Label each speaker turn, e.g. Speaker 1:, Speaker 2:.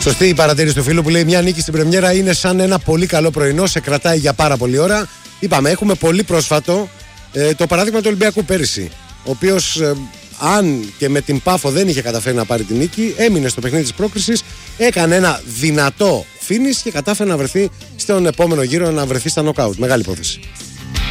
Speaker 1: Σωστή η παρατήρηση του φίλου που λέει: μια νίκη στην πρεμιέρα είναι σαν ένα πολύ καλό πρωινό, σε κρατάει για πάρα πολλή ώρα. Είπαμε, έχουμε πολύ πρόσφατο το παράδειγμα του Ολυμπιακού πέρυσι. Ο οποίος, αν και με την Πάφο δεν είχε καταφέρει να πάρει την νίκη, έμεινε στο παιχνίδι της πρόκρισης, έκανε ένα δυνατό finish και κατάφερε να βρεθεί στον επόμενο γύρο, να βρεθεί στα νοκάουτ. Μεγάλη υπόθεση.